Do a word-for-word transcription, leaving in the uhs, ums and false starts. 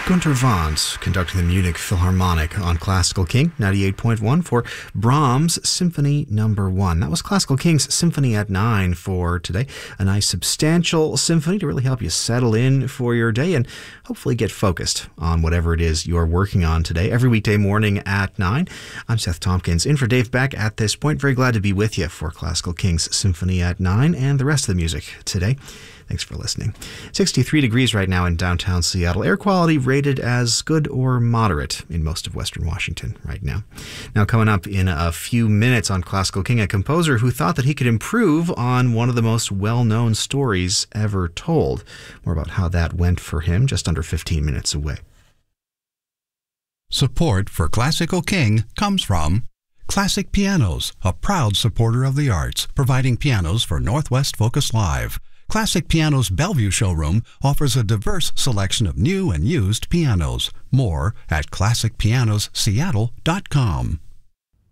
Gunter Wandt conducting the Munich Philharmonic on Classical King ninety-eight point one for Brahms Symphony Number One. That was Classical King's Symphony at Nine for today. A nice substantial symphony to really help you settle in for your day and hopefully get focused on whatever it is you're working on today. Every weekday morning at nine. I'm Seth Tompkins, in for Dave Beck at this point. Very glad to be with you for Classical King's Symphony at Nine and the rest of the music today. Thanks for listening. sixty-three degrees right now in downtown Seattle. Air quality rated as good or moderate in most of Western Washington right now. Now, coming up in a few minutes on Classical King, a composer who thought that he could improve on one of the most well-known stories ever told. More about how that went for him just under fifteen minutes away. Support for Classical King comes from Classic Pianos, a proud supporter of the arts, providing pianos for Northwest Focus Live. Classic Pianos Bellevue showroom offers a diverse selection of new and used pianos. More at classic pianos seattle dot com.